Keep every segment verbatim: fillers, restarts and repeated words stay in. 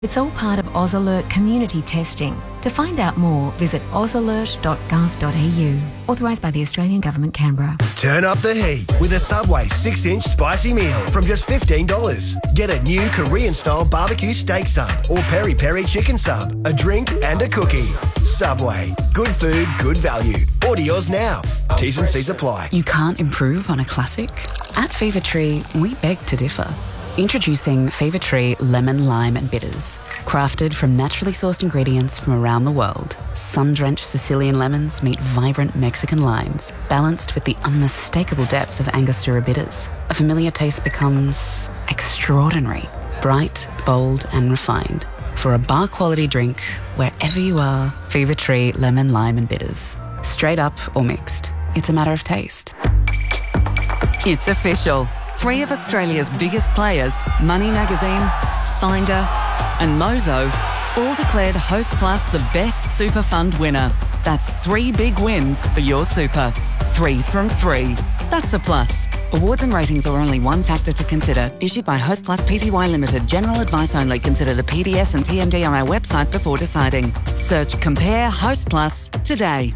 It's all part of AusAlert community testing. To find out more, visit ausalert dot gov dot a u. Authorised by the Australian Government, Canberra. Turn up the heat with a Subway six inch spicy meal from just fifteen dollars. Get a new Korean-style barbecue steak sub or peri-peri chicken sub, a drink and a cookie. Subway. Good food, good value. Order yours now. T's and C's apply. You can't improve on a classic? At Fever Tree, we beg to differ. Introducing Fever Tree Lemon, Lime and Bitters. Crafted from naturally sourced ingredients from around the world, sun-drenched Sicilian lemons meet vibrant Mexican limes, balanced with the unmistakable depth of Angostura bitters. A familiar taste becomes extraordinary, bright, bold and refined. For a bar-quality drink, wherever you are, Fever Tree Lemon, Lime and Bitters. Straight up or mixed, it's a matter of taste. It's official. Three of Australia's biggest players, Money Magazine, Finder and Mozo, all declared Host Plus the best super fund winner. That's three big wins for your super. Three from three. That's a plus. Awards and ratings are only one factor to consider. Issued by Host Plus Pty Limited. General advice only. Consider the P D S and T M D on our website before deciding. Search Compare Host Plus today.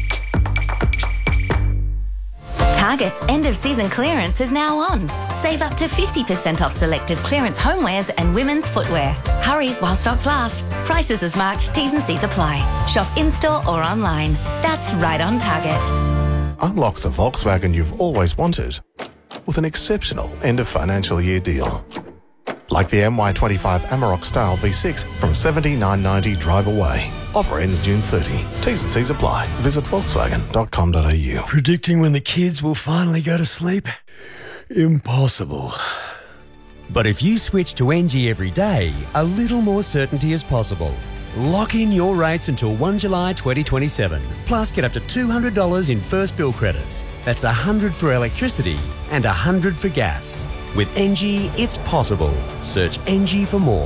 Target's end-of-season clearance is now on. Save up to fifty percent off selected clearance homewares and women's footwear. Hurry while stocks last. Prices as marked, T's and C's apply. Shop in-store or online. That's right on Target. Unlock the Volkswagen you've always wanted with an exceptional end-of-financial year deal. Like the M Y twenty-five Amarok Style V six from seventy-nine ninety drive away. Offer ends June thirtieth. T's and C's apply. Visit volkswagen dot com dot a u. Predicting when the kids will finally go to sleep? Impossible. But if you switch to Engie every day, a little more certainty is possible. Lock in your rates until first of July twenty twenty-seven. Plus, get up to two hundred dollars in first bill credits. That's one hundred dollars for electricity and one hundred dollars for gas. With Engie, it's possible. Search Engie for more.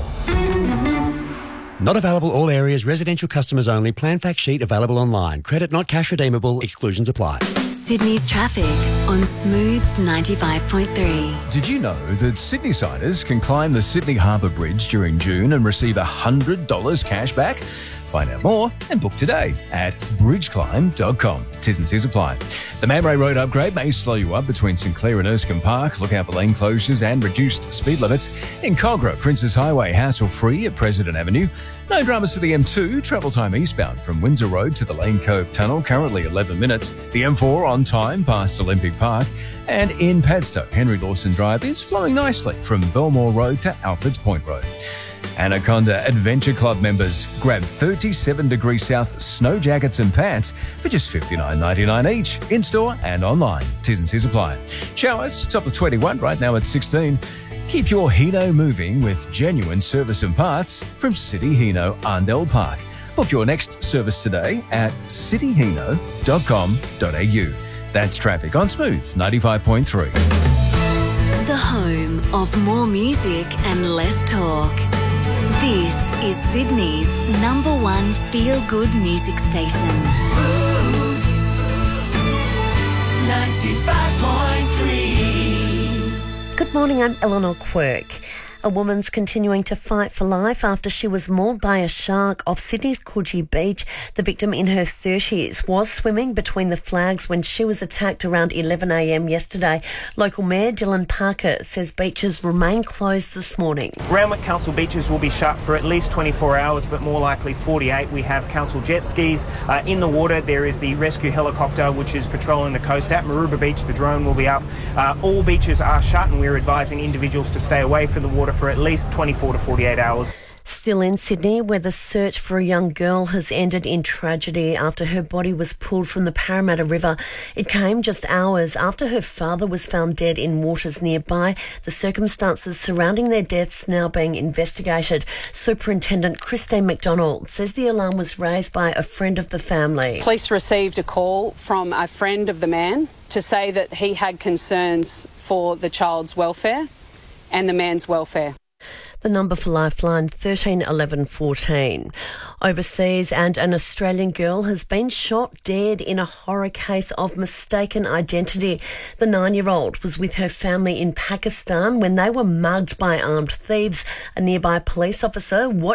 Not available all areas, residential customers only. Plan fact sheet available online. Credit not cash redeemable. Exclusions apply. Sydney's traffic on Smooth ninety-five point three. Did you know that Sydney siders can climb the Sydney Harbour Bridge during June and receive one hundred dollars cash back? Find out more and book today at bridge climb dot com. T's and C's apply. The Mamre Road upgrade may slow you up between St Clair and Erskine Park. Look out for lane closures and reduced speed limits. In Cogra, Princes Highway, hassle-free at President Avenue. No dramas for the M two. Travel time eastbound from Windsor Road to the Lane Cove Tunnel, currently eleven minutes. The M four on time past Olympic Park. And in Padstow, Henry Lawson Drive is flowing nicely from Belmore Road to Alfred's Point Road. Anaconda Adventure Club members grab thirty-seven degrees south snow jackets and pants for just fifty-nine ninety-nine each, in-store and online. T's and C's apply. Showers, top of twenty-one, right now at sixteen. Keep your Hino moving with genuine service and parts from City Hino, Arndell Park. Book your next service today at city hino dot com dot a u. That's traffic on Smooth ninety-five point three. The home of more music and less talk. This is Sydney's number one feel-good music station. Smooth ninety-five point three. Good morning, I'm Eleanor Quirk. A woman's continuing to fight for life after she was mauled by a shark off Sydney's Coogee Beach. The victim, in her thirties, was swimming between the flags when she was attacked around eleven a m yesterday. Local Mayor Dylan Parker says beaches remain closed this morning. Randwick Council beaches will be shut for at least twenty-four hours, but more likely forty-eight. We have council jet skis uh, in the water. There is the rescue helicopter, which is patrolling the coast. At Maroubra Beach, the drone will be up. Uh, all beaches are shut, and we're advising individuals to stay away from the water for at least twenty-four to forty-eight hours. Still in Sydney, where the search for a young girl has ended in tragedy after her body was pulled from the Parramatta River. It came just hours after her father was found dead in waters nearby. The circumstances surrounding their deaths now being investigated. Superintendent Christine McDonald says the alarm was raised by a friend of the family. Police received a call from a friend of the man to say that he had concerns for the child's welfare and the man's welfare. The The number for Lifeline, thirteen eleven fourteen. Overseas, and an Australian girl has been shot dead in a horror case of mistaken identity. The nine-year-old was with her family in Pakistan when they were mugged by armed thieves. A nearby police officer